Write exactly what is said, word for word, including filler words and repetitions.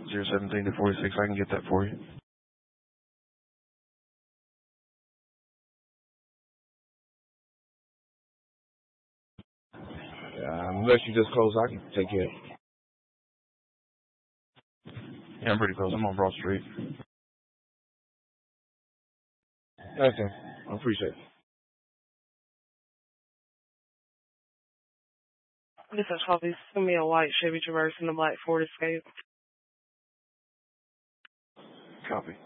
zero seventeen to forty-six. I can get that for you. Uh, unless you just close, I can take care of it. Yeah, I'm pretty close. I'm on Broad Street. Thanks, Tim. I appreciate it. This is Coffee. Send me a white Chevy Traverse and a black Ford Escape. Copy.